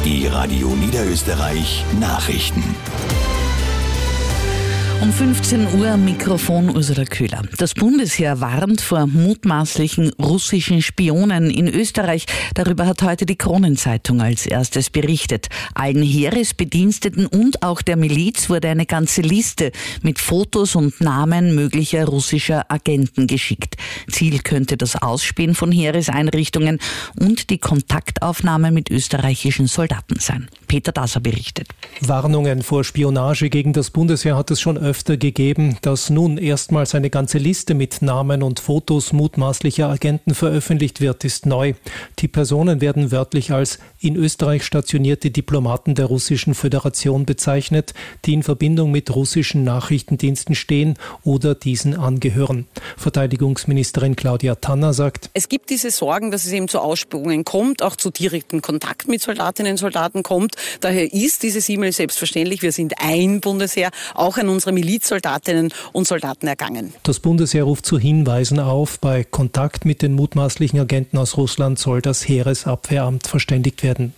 Die Radio Niederösterreich Nachrichten. Um 15 Uhr am Mikrofon Ursula Köhler. Das Bundesheer warnt vor mutmaßlichen russischen Spionen in Österreich. Darüber hat heute die Kronenzeitung als erstes berichtet. Allen Heeresbediensteten und auch der Miliz wurde eine ganze Liste mit Fotos und Namen möglicher russischer Agenten geschickt. Ziel könnte das Ausspähen von Heereseinrichtungen und die Kontaktaufnahme mit österreichischen Soldaten sein. Peter Dasser berichtet. Warnungen vor Spionage gegen das Bundesheer hat es schon öfter gegeben. Dass nun erstmals eine ganze Liste mit Namen und Fotos mutmaßlicher Agenten veröffentlicht wird, ist neu. Die Personen werden wörtlich als in Österreich stationierte Diplomaten der Russischen Föderation bezeichnet, die in Verbindung mit russischen Nachrichtendiensten stehen oder diesen angehören. Verteidigungsministerin Claudia Tanner sagt: Es gibt diese Sorgen, dass es eben zu Ausspähungen kommt, auch zu direkten Kontakt mit Soldatinnen und Soldaten kommt. Daher ist dieses E-Mail selbstverständlich, wir sind ein Bundesheer, auch an unsere Milizsoldatinnen und Soldaten ergangen. Das Bundesheer ruft zu Hinweisen auf. Bei Kontakt mit den mutmaßlichen Agenten aus Russland soll das Heeresabwehramt verständigt werden.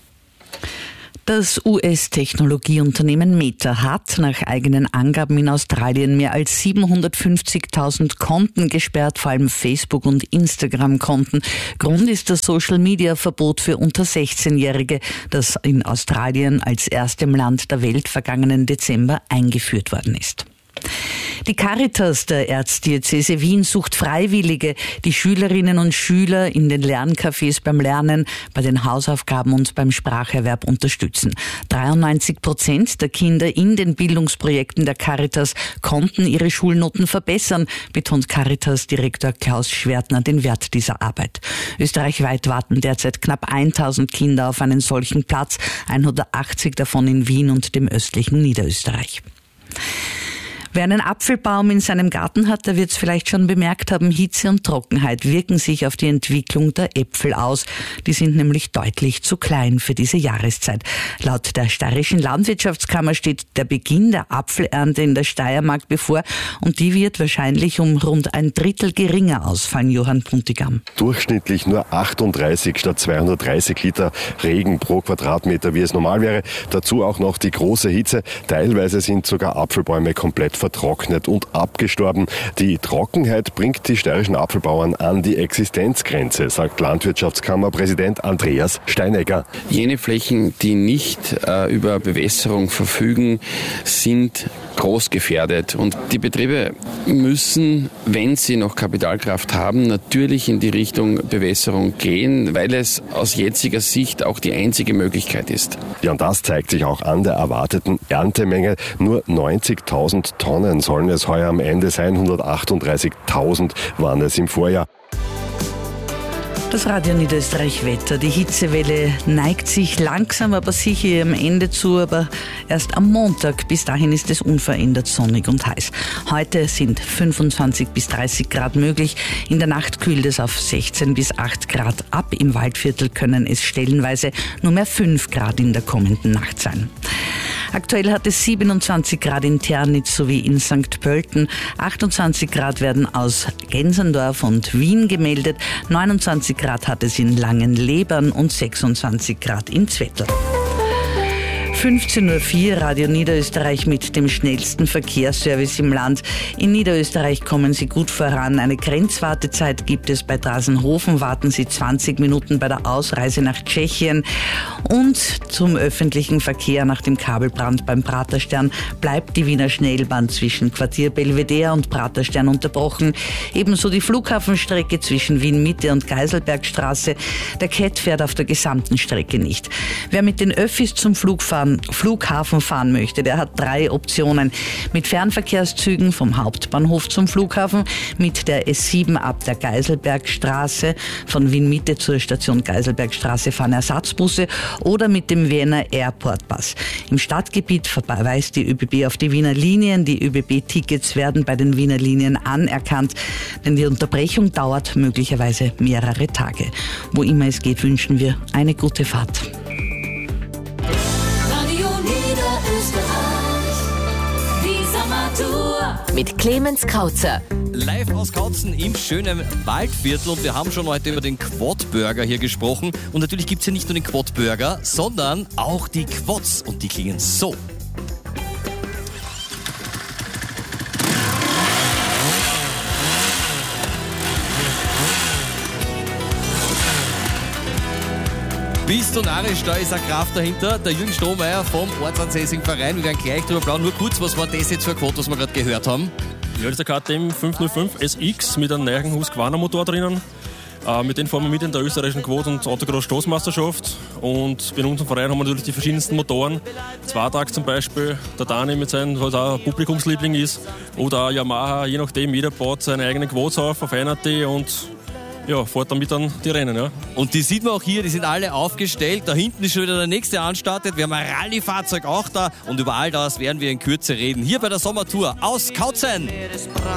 Das US-Technologieunternehmen Meta hat nach eigenen Angaben in Australien mehr als 750.000 Konten gesperrt, vor allem Facebook- und Instagram-Konten. Grund ist das Social-Media-Verbot für unter 16-Jährige, das in Australien als erstem Land der Welt vergangenen Dezember eingeführt worden ist. Die Caritas der Erzdiözese Wien sucht Freiwillige, die Schülerinnen und Schüler in den Lerncafés beim Lernen, bei den Hausaufgaben und beim Spracherwerb unterstützen. 93% der Kinder in den Bildungsprojekten der Caritas konnten ihre Schulnoten verbessern, betont Caritas-Direktor Klaus Schwertner den Wert dieser Arbeit. Österreichweit warten derzeit knapp 1000 Kinder auf einen solchen Platz, 180 davon in Wien und dem östlichen Niederösterreich. Wer einen Apfelbaum in seinem Garten hat, der wird es vielleicht schon bemerkt haben, Hitze und Trockenheit wirken sich auf die Entwicklung der Äpfel aus. Die sind nämlich deutlich zu klein für diese Jahreszeit. Laut der Steirischen Landwirtschaftskammer steht der Beginn der Apfelernte in der Steiermark bevor und die wird wahrscheinlich um rund ein Drittel geringer ausfallen, Johann Puntigam. Durchschnittlich nur 38 statt 230 Liter Regen pro Quadratmeter, wie es normal wäre. Dazu auch noch die große Hitze. Teilweise sind sogar Apfelbäume komplett vertrocknet und abgestorben. Die Trockenheit bringt die steirischen Apfelbauern an die Existenzgrenze, sagt Landwirtschaftskammerpräsident Andreas Steinegger. Jene Flächen, die nicht über Bewässerung verfügen, sind groß gefährdet. Und die Betriebe müssen, wenn sie noch Kapitalkraft haben, natürlich in die Richtung Bewässerung gehen, weil es aus jetziger Sicht auch die einzige Möglichkeit ist. Ja, und das zeigt sich auch an der erwarteten Erntemenge. Nur 90.000 Tonnen sollen es heuer am Ende sein. 138.000 waren es im Vorjahr. Das Radio Niederösterreich Wetter. Die Hitzewelle neigt sich langsam, aber sicher ihrem Ende zu, aber erst am Montag. Bis dahin ist es unverändert sonnig und heiß. Heute sind 25 bis 30 Grad möglich. In der Nacht kühlt es auf 16 bis 8 Grad ab. Im Waldviertel können es stellenweise nur mehr 5 Grad in der kommenden Nacht sein. Aktuell hat es 27 Grad in Ternitz sowie in St. Pölten. 28 Grad werden aus Gensendorf und Wien gemeldet. 29 Grad hat es in Langenlebern und 26 Grad in Zwettl. 15.04 Uhr, Radio Niederösterreich mit dem schnellsten Verkehrsservice im Land. In Niederösterreich kommen Sie gut voran. Eine Grenzwartezeit gibt es bei Drasenhofen. Warten Sie 20 Minuten bei der Ausreise nach Tschechien. Und zum öffentlichen Verkehr nach dem Kabelbrand beim Praterstern bleibt die Wiener Schnellbahn zwischen Quartier Belvedere und Praterstern unterbrochen. Ebenso die Flughafenstrecke zwischen Wien-Mitte und Geiselbergstraße. Der CAT fährt auf der gesamten Strecke nicht. Wer mit den Öffis zum Flughafen fahren möchte, der hat 3 Optionen. Mit Fernverkehrszügen vom Hauptbahnhof zum Flughafen, mit der S7 ab der Geiselbergstraße, von Wien-Mitte zur Station Geiselbergstraße fahren Ersatzbusse oder mit dem Wiener Airport-Bus. Im Stadtgebiet verweist die ÖBB auf die Wiener Linien. Die ÖBB-Tickets werden bei den Wiener Linien anerkannt, denn die Unterbrechung dauert möglicherweise mehrere Tage. Wo immer es geht, wünschen wir eine gute Fahrt. Radio Niederösterreich, die Sommer Sommertour mit Clemens Krauzer. Live aus Kautzen im schönen Waldviertel und wir haben schon heute über den Quad-Burger hier gesprochen. Und natürlich gibt es hier nicht nur den Quad-Burger, sondern auch die Quads und die klingen so. Bist du narrisch, da ist eine Kraft dahinter. Der Jürgen Strohmeier vom ortsansässigen Verein. Wir werden gleich drüber plaudern. Nur kurz, was war das jetzt für ein Quad, was wir gerade gehört haben? Ja, das ist der KTM 505 SX mit einem neuen Husqvarna-Motor drinnen. Mit dem fahren wir mit in der österreichischen Quad- und Autocross-Stoßmeisterschaft. Und in unserem Verein haben wir natürlich die verschiedensten Motoren. Zweitakt zum Beispiel, der Dani mit seinem, was auch ein Publikumsliebling ist. Oder auch Yamaha, je nachdem, jeder baut seine eigenen Quads auf einer.at und ja, fährt damit dann die Rennen. Ja. Und die sieht man auch hier, die sind alle aufgestellt. Da hinten ist schon wieder der nächste anstartet. Wir haben ein Rallye-Fahrzeug auch da. Und über all das werden wir in Kürze reden. Hier bei der Sommertour aus Kautzen.